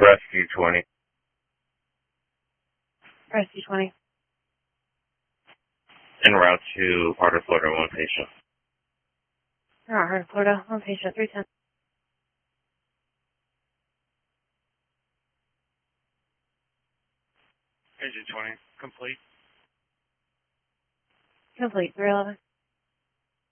Rescue 20. Rescue 20. En route to Heart of Florida, one patient. Heart of Florida, one patient, 310. Engine 20, complete. Complete, 311.